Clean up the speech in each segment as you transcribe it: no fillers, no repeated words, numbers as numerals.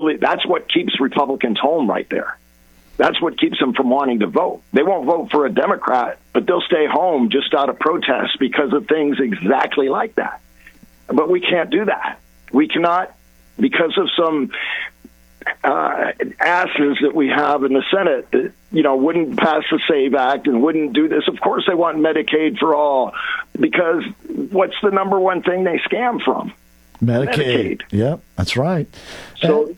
that's what keeps Republicans home right there. That's what keeps them from wanting to vote. They won't vote for a Democrat, but they'll stay home just out of protest because of things exactly like that. But we can't do that. We cannot, because of some asses that we have in the Senate that, wouldn't pass the SAVE Act and wouldn't do this. Of course they want Medicaid for all, because what's the number one thing they scam from? Medicaid. Yep, that's right. So,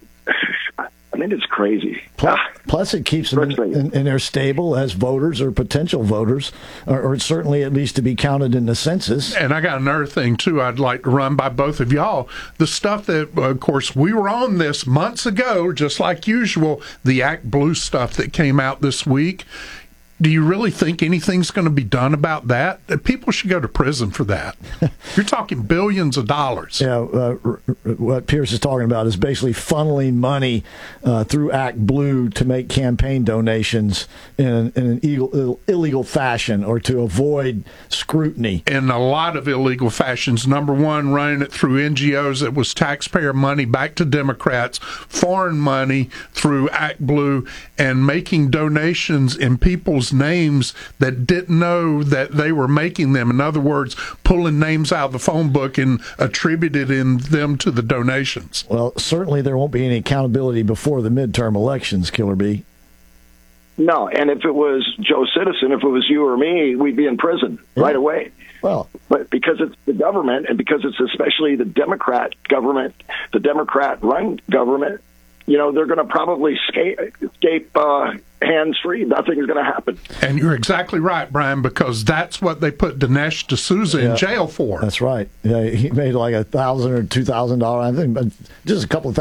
I mean, it's crazy. Plus it keeps them in their stable as voters or potential voters, or certainly at least to be counted in the census. And I got another thing, too, I'd like to run by both of y'all. The stuff that, of course, we were on this months ago, just like usual, the Act Blue stuff that came out this week. Do you really think anything's going to be done about that? People should go to prison for that. You're talking billions of dollars. Yeah, what Pierce is talking about is basically funneling money through Act Blue to make campaign donations in an illegal fashion or to avoid scrutiny. In a lot of illegal fashions. Number one, running it through NGOs that was taxpayer money back to Democrats, foreign money through Act Blue, and making donations in people's names that didn't know that they were making them. In other words, pulling names out of the phone book and attributing them to the donations. Well, certainly there won't be any accountability before the midterm elections, Killer B. No, and if it was Joe Citizen, if it was you or me, we'd be in prison right away. Well, but because it's the government, and because it's especially the Democrat government, the Democrat-run government, they're going to probably escape hands-free. Nothing is going to happen. And you're exactly right, Brian, because that's what they put Dinesh D'Souza in jail for. That's right. Yeah, he made like $1,000 or $2,000, I think, but just a couple of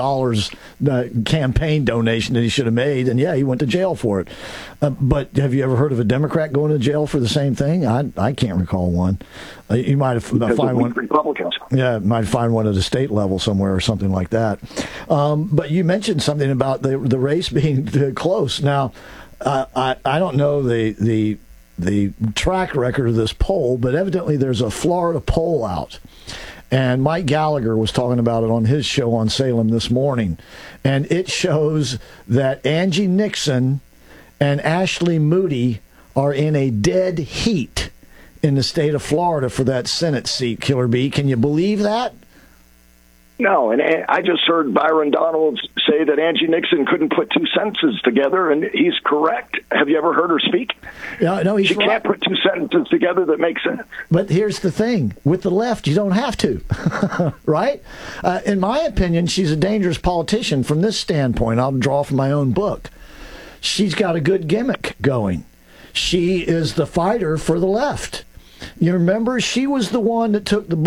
$1,000 campaign donation that he should have made, and he went to jail for it. But have you ever heard of a Democrat going to jail for the same thing? I can't recall one. You might have find one. Republicans. Yeah, might find one at a state level somewhere or something like that. But you mentioned something about the race being close. Now, I don't know the track record of this poll, but evidently there's a Florida poll out. And Mike Gallagher was talking about it on his show on Salem this morning. And it shows that Angie Nixon and Ashley Moody are in a dead heat in the state of Florida for that Senate seat, Killer B. Can you believe that? No, and I just heard Byron Donalds say that Angie Nixon couldn't put two sentences together, and he's correct. Have you ever heard her speak? No, she can't put two sentences together that make sense. But here's the thing. With the left, you don't have to, right? In my opinion, she's a dangerous politician from this standpoint. I'll draw from my own book. She's got a good gimmick going. She is the fighter for the left. You remember, she was the one that took the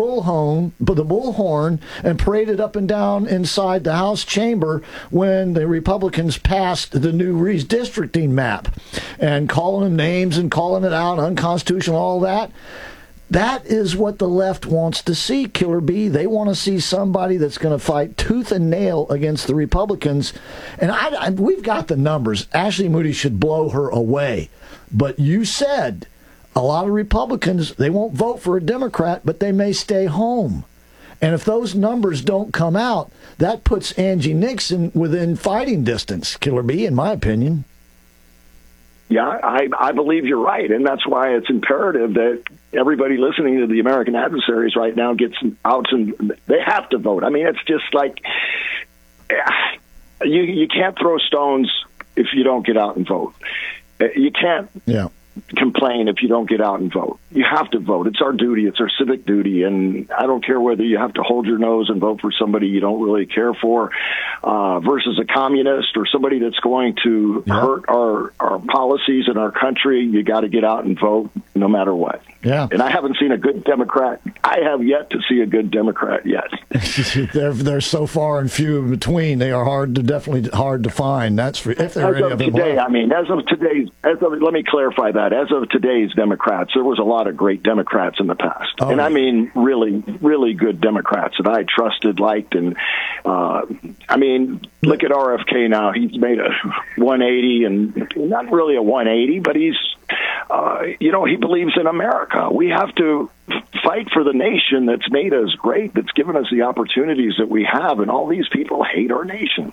bullhorn and paraded up and down inside the House chamber when the Republicans passed the new redistricting map and calling them names and calling it out unconstitutional, all that. That is what the left wants to see, Killer B. They want to see somebody that's going to fight tooth and nail against the Republicans. And we've got the numbers. Ashley Moody should blow her away. But you said a lot of Republicans, they won't vote for a Democrat, but they may stay home. And if those numbers don't come out, that puts Angie Nixon within fighting distance, Killer B, in my opinion. Yeah, I believe you're right, and that's why it's imperative that everybody listening to the American Adversaries right now gets out, and they have to vote. I mean, it's just like you can't throw stones if you don't get out and vote. You can't complain if you don't get out and vote. You have to vote. It's our duty. It's our civic duty. And I don't care whether you have to hold your nose and vote for somebody you don't really care for versus a communist or somebody that's going to hurt our policies in our country. You got to get out and vote no matter what. Yeah. And I haven't seen a good Democrat. I have yet to see a good Democrat yet. They're so far and few in between. They are definitely hard to find. That's for, if there are any of them today. left. I mean, let me clarify that. As of today's Democrats, there was a lot of great Democrats in the past. Oh, and I mean really, really good Democrats that I trusted, liked, and I mean, look at RFK now. He's made a 180, and not really a 180, but he's, he believes in America. We have to fight for the nation that's made us great, that's given us the opportunities that we have, and all these people hate our nation.